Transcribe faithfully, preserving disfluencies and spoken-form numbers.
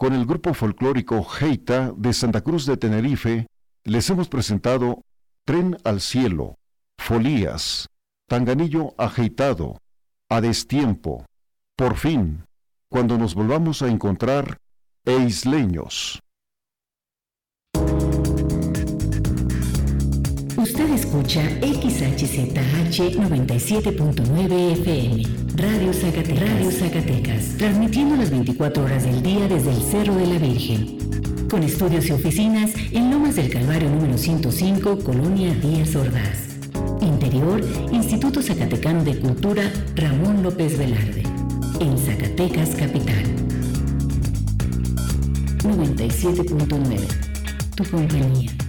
con el grupo folclórico Geita de Santa Cruz de Tenerife, les hemos presentado Tren al Cielo, Folías, Tanganillo Ajeitado, A Destiempo, Por Fin, Cuando nos volvamos a encontrar, e Isleños. Usted escucha X H Z H noventa y siete punto nueve F M, Radio Zacatecas, Radio Zacatecas, transmitiendo las veinticuatro horas del día desde el Cerro de la Virgen, con estudios y oficinas en Lomas del Calvario número ciento cinco, Colonia Díaz Ordaz. Interior, Instituto Zacatecano de Cultura Ramón López Velarde, en Zacatecas Capital. noventa y siete punto nueve, tu compañía.